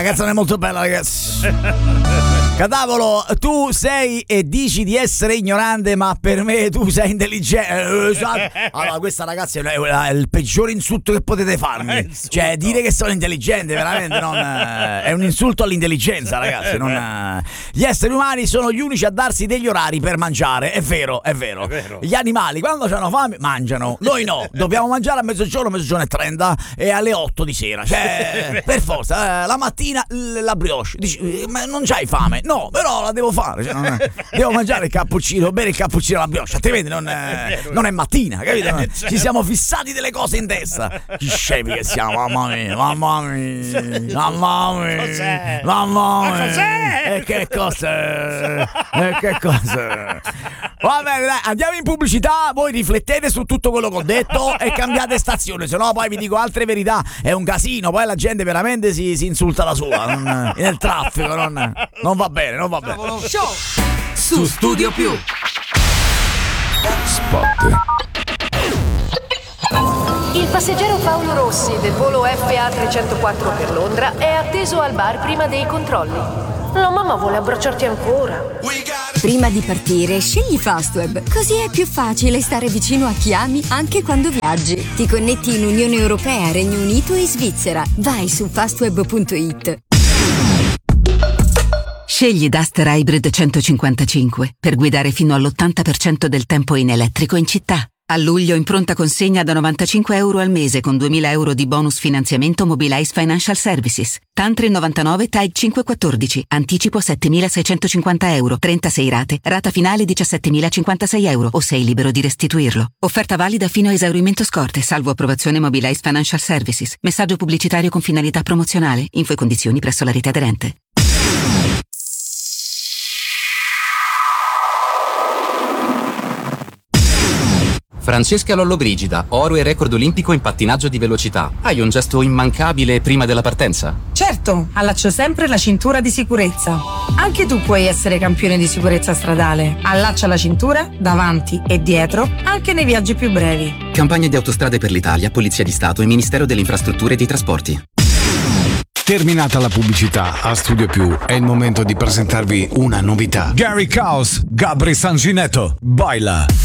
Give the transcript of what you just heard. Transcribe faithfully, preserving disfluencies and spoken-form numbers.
canzone è molto bella, ragazzi. Cadavolo, tu sei e dici di essere ignorante, ma per me tu sei intelligente. Allora, questa, ragazzi, è il peggiore insulto che potete farmi. Cioè, dire che sono intelligente, veramente non è un insulto all'intelligenza, ragazzi. Non... Gli esseri umani sono gli unici a darsi degli orari per mangiare. È vero, è vero. È vero. Gli animali, quando hanno fame, mangiano. Noi no, dobbiamo mangiare a mezzogiorno, mezzogiorno e trenta e alle otto di sera. Cioè, per forza, eh, la mattina la brioche. Dici, ma non c'hai fame? No, però la devo fare, cioè, non è, devo mangiare il cappuccino, bere il cappuccino alla brioche, altrimenti non è, non è mattina, capito? No? Ci siamo fissati delle cose in testa. Che scemi che siamo, mamma mia, mamma mia, mamma mia, Cos'è? mamma mia. Cos'è? E che cos'è? E che cos'è? Va bene, dai, andiamo in pubblicità, voi riflettete su tutto quello che ho detto e cambiate stazione, se no poi vi dico altre verità, è un casino, poi la gente veramente si, si insulta da sola, non, nel traffico, non, non va bene, non va bene. Show su Studio Più. Spot. Il passeggero Paolo Rossi del volo F A trecentoquattro per Londra è atteso al bar prima dei controlli. La mamma vuole abbracciarti ancora. Prima di partire, scegli Fastweb, così è più facile stare vicino a chi ami anche quando viaggi. Ti connetti in Unione Europea, Regno Unito e Svizzera. Vai su fastweb punto it. Scegli Duster Hybrid centocinquantacinque per guidare fino all'ottanta per cento del tempo in elettrico in città. A luglio in pronta consegna da novantacinque euro al mese con duemila euro di bonus finanziamento Mobilize Financial Services. Tantri novantanove T A I cinquecentoquattordici. Anticipo settemilaseicentocinquanta euro. trentasei rate. Rata finale diciassettemilacinquantasei euro o sei libero di restituirlo. Offerta valida fino a esaurimento scorte, salvo approvazione Mobilize Financial Services. Messaggio pubblicitario con finalità promozionale. Info e condizioni presso la rete aderente. Francesca Lollobrigida, oro e record olimpico in pattinaggio di velocità. Hai un gesto immancabile prima della partenza? Certo, allaccio sempre la cintura di sicurezza. Anche tu puoi essere campione di sicurezza stradale. Allaccia la cintura, davanti e dietro, anche nei viaggi più brevi. Campagna di Autostrade per l'Italia, Polizia di Stato e Ministero delle Infrastrutture e dei Trasporti. Terminata la pubblicità, a Studio Più è il momento di presentarvi una novità. Gary Caos, Gabri Sanginetto, baila.